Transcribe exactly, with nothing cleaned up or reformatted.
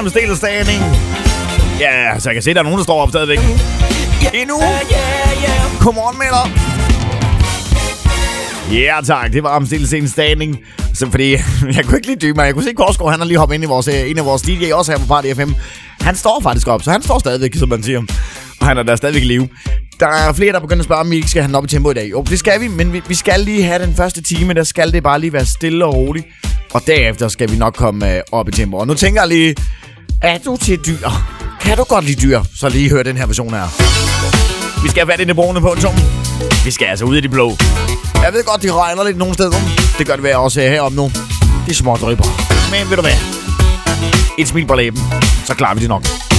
om Stil Standing. Ja, så jeg kan se, at der er nogen, der står op stadigvæk. Endnu. Godmorgen med dig. Ja, tak. Det var om Stil Standing. Så fordi jeg kunne ikke lige dybe mig. Jeg kunne se, Korsgaard, han har lige hoppet ind i vores, en af vores D J, også her på Party F M. Han står faktisk op, så han står stadigvæk, som man siger. Og han er der stadigvæk i live. Der er flere, der begynder at spørge, om vi ikke skal have den op i tempo i dag. Jo, det skal vi, men vi, vi skal lige have den første time. Der skal det bare lige være stille og roligt. Og derefter skal vi nok komme øh, op i tempo. Og nu tænker jeg lige, er du til dyr? Kan du godt lide dyr? Så lige hør den her version her. Vi skal have fat ind i broene på en tom. Vi skal altså ud i de blå. Jeg ved godt, de regner lidt nogle steder. Det gør det være også heroppe nu. De små drypper. Men ved du hvad? Et smil på læben, så klarer vi det nok.